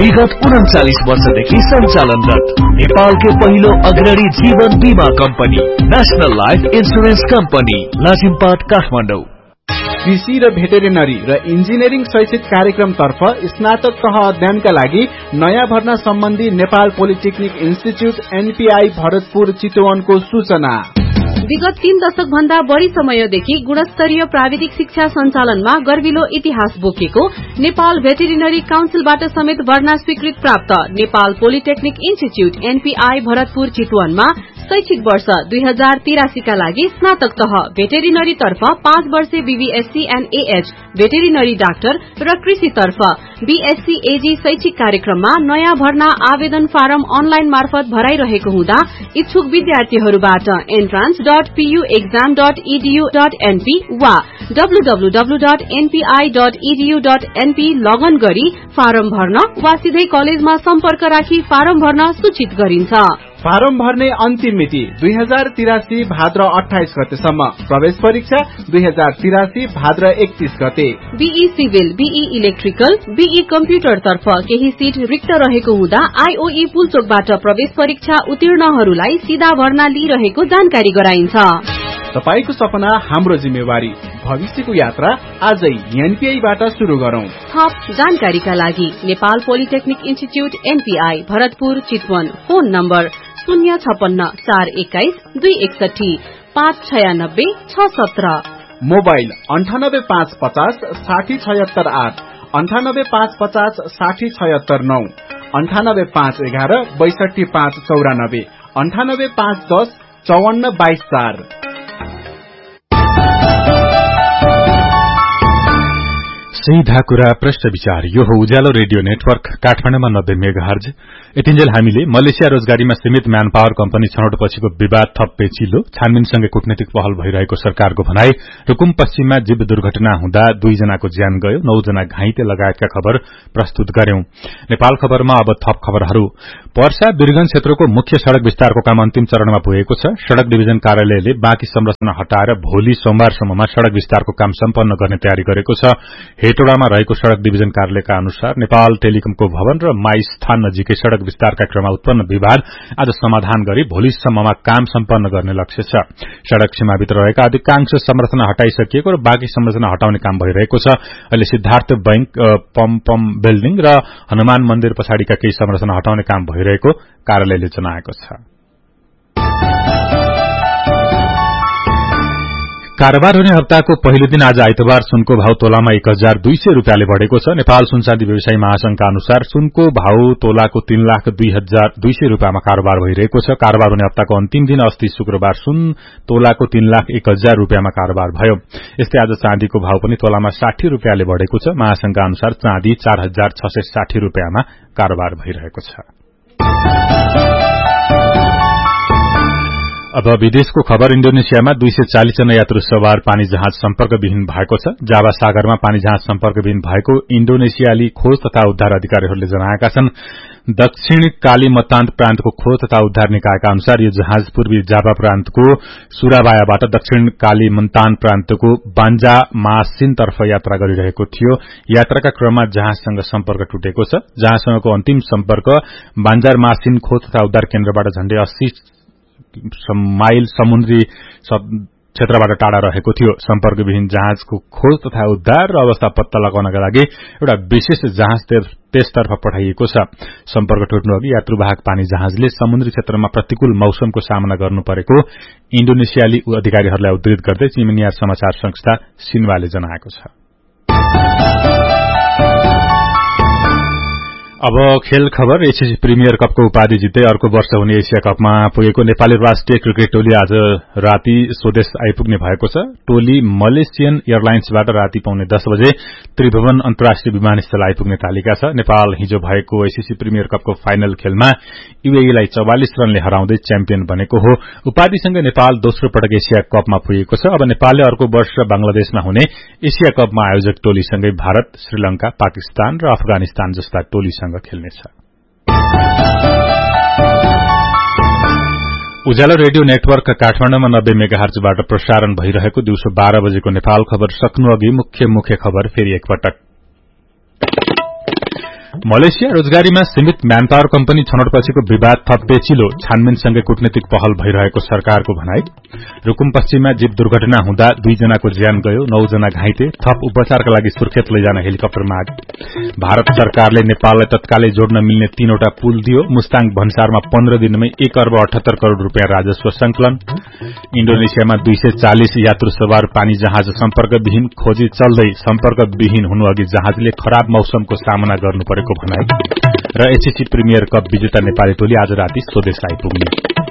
विगत 39 वर्षदेखि सञ्चालनरत नेपालकै पहिलो अग्रणी जीवन बीमा company national life insurance company Lazimpat Kathmandu. कृषि र भेटेरिनरी र इन्जिनियरिङ शैक्षिक कार्यक्रम तर्फ स्नातक तह अध्ययनका लागि नयाँ भर्ना सम्बन्धी Nepal polytechnic institute NPI Bharatpur चितवनको सूचना। विगत 3 दशक भन्दा बढ़ी समयदेखि गुणस्तरीय प्राविधिक शिक्षा सञ्चालनमा गर्विलो इतिहास बोकेको नेपाल भेटेरिनरी काउन्सिलबाट समेत भर्ना स्वीकृत प्राप्त Nepal polytechnic institute NPI Bharatpur चितवनमा शैक्षिक वर्ष 2083 का लागि स्नातक तह भेटेरिनरी तर्फ 5 वर्षे BVSc and AH veterinary doctor र कृषि तर्फ बीएससी एजी शैक्षिक कार्यक्रममा नयाँ भर्ना आवेदन फारम अनलाइन मार्फत भराइरहेको हुँदा इच्छुक विद्यार्थीहरूबाट entrance.puexam.edu.np वा www.npi.edu.np लगन गरी फारम भर्न वा सिधै कलेजमा सम्पर्क राखी फारम भर्न सूचित गरिन्छ। फारम भर्ने अन्तिम मिति 2083 भाद्र 28 गतेसम्म। प्रवेश परीक्षा 2083 भाद्र 31 गते। Be civil, be electrical, be computer तर्फ केही सीट रिक्त रहेको हुँदा आईओई पुलचोकबाट प्रवेश परीक्षा उत्तीर्णहरूलाई सीधा भर्ना लिइरहेको जानकारी गराइन्छ। तपाईको सपना हाम्रो जिम्मेवारी, भविष्यको यात्रा आजै एनपीआईबाट शुरू गरौं। थप जानकारीका लागि Nepal polytechnic institute NPI Bharatpur Chitwan, phone number 056-421-261-596-617, mobile 9855506076 9855506076 9 9851156254 9851105422 सीधा कुरा प्रश्न विचार। यो हो उज्यालो रेडियो नेटवर्क काठमाडौँमा 90 मेगाहर्ज। यतिन्जेल हामीले मलेसिया रोजगारीमा सीमित म्यान पावर कम्पनी छनौटपछिको विवाद थप पेचिलो, छानबिनसँगै कूटनीतिक पहल भइरहेको सरकारको भनाई, रुकुम पश्चिममा जीव दुर्घटना हुँदा 2 जनाको ज्यान गयो, 9 जना घाइते लगायतका खबर प्रस्तुत गर्यौं। नेपाल खबरमा अब थप खबरहरू। पर्सा बिरगंज क्षेत्रको मुख्य सड़क विस्तारको काम अन्तिम चरणमा पुगेको छ। सड़क डिभिजन कार्यालयले बाँकी संरचना हटाएर भोलि सोमबारसम्ममा सड़क विस्तारको काम सम्पन्न गर्ने तयारी गरेको छ। हेटोडामा रहेको सड़क डिभिजन कार्यालयका अनुसार नेपाल टेलिकमको भवन र माई स्थान नजिकै सड़क विस्तारका क्रममा उत्पन्न विवाद आज समाधान गरी भोलिसम्ममा काम सम्पन्न गर्ने लक्ष्य छ। सड़क सीमाभित्र रहेका अधिकांश संरचना हटाइसकिएको र बाँकी संरचना हटाउने काम भइरहेको छ। अहिले सिद्धार्थ बैंक, पम बिल्डिङ र हनुमान मन्दिर पछाडिका केही संरचना हटाउने काम भइरहेको कार्यालयले जनाएको छ। कारोबार हुने हप्ताको पहिलो दिन आज आइतबार सुनको भाव तोलामा 1200 रुपियाँले बढेको छ। नेपाल सुनचाँदी व्यवसायी महासंघका अनुसार सुनको भाव तोलाको 3,02,200 रुपियाँमा कारोबार भइरहेको छ। कारोबार हुने हप्ताको अन्तिम दिन अस्ति शुक्रबार सुन तोलाको 3,01,000 रुपियाँमा कारोबार भयो। यस्तै आज चाँदीको भाव पनि तोलामा 60 रुपियाँले बढेको छ। महासंघका अनुसार चाँदी 4,660 रुपियाँमा कारोबार भइरहेको छ। अब विदेशको खबर। इन्डोनेसियामा 240 जना यात्रु सवार पानी जहाज सम्पर्कविहीन भएको छ। जावा सागरमा पानी जहाज सम्पर्कविहीन भएको इन्डोनेसियाली खोज तथा उद्धार अधिकारीहरूले जनाएका छन्। दक्षिण कालीमतान प्रान्तको खोज तथा उद्धार निकायका अनुसार यो जहाज पूर्वी जावा प्रान्तको सुराबायाबाट दक्षिण कालीमतान प्रान्तको बान्जामासिनतर्फ यात्रा गरिरहेको थियो। यात्राका क्रममा जहाजसँग सम्पर्क टुटेको छ। जहाजसँगको अन्तिम सम्पर्क बान्जारमासिन खोज तथा उद्धार केन्द्रबाट झण्डै 80 माइल समुद्री क्षेत्रबाट टाढा रहेको थियो। सम्पर्कविहीन जहाजको खोज तथा उद्धार र अवस्था पत्ता लगाउनका लागि एउटा विशेष जहाज त्यसतर्फ पठाइएको छ। सम्पर्क टुट्नु अघि यात्रुवाहक पानी जहाजले समुद्री क्षेत्रमा प्रतिकूल मौसमको सामना गर्नु परेको इन्डोनेसियाली अधिकारीहरूलाई उद्धृत गर्दै चिमिनिया समाचार संस्था सिन्वाले जनाएको छ। अब खेल खबर। एसीसी प्रिमियर कपको उपाधि जित्दै अर्को वर्ष हुने एसिया कपमा पुगेको नेपाली राष्ट्रिय क्रिकेट टोली आज राति स्वदेश आइपुग्ने भएको छ। टोली मलेसियन एयरलाइन्सबाट राति पौने 10 बजे त्रिभुवन अन्तर्राष्ट्रिय विमानस्थल आइपुग्ने तालिका छ। नेपाल हिजो भएको एसीसी प्रिमियर कपको फाइनल खेलमा यूएईलाई 44 रनले हराउँदै च्याम्पियन बनेको हो। उपाधिसँगै नेपाल दोस्रो पटक एसिया कपमा पुगेको छ। अब नेपालले अर्को वर्ष बंगलादेशमा हुने एसिया कपमा आयोजक टोलीसँगै भारत, श्रीलंका, पाकिस्तान र अफगानिस्तान जस्ता टोलीसँग खेल्नेछ। उज्यालो रेडियो नेटवर्क काठमाडौँमा 90 मेगाहर्जबाट प्रसारण भइरहेको दिउँसो 12 बजेको नेपाल खबर सक्नु अघि मुख्य खबर फेरि एकपटक। मलेसिया रोजगारीमा सीमित म्यान पावर कम्पनी छनौटपछिको विवाद थप पेचिलो, छानबिनसँगै कूटनीतिक पहल भइरहेको सरकारको भनाई। रुकुम पश्चिममा जीव दुर्घटना हुँदा 2 जनाको ज्यान गयो, 9 जना घाइते, थप उपचारका लागि सुर्खेत लैजान हेलिकप्टर माग। भारत सरकारले नेपाललाई तत्कालै जोड्न मिल्ने 3वटा पुल दियो। मुस्ताङ भन्सारमा 15 दिनमै 1 अर्ब 78 करोड़ रुपियाँ राजस्व संकलन। इन्डोनेसियामा 240 यात्रु सवार पानी जहाज सम्पर्कविहीन, खोजी चल्दै सम्पर्कविहीन हुनु अघि जहाजले खराब मौसमको सामना गर्नु परेको भनाई। र एचएससी प्रिमियर कप विजेता नेपाली टोली आज राति स्वदेश आइपुग्ने।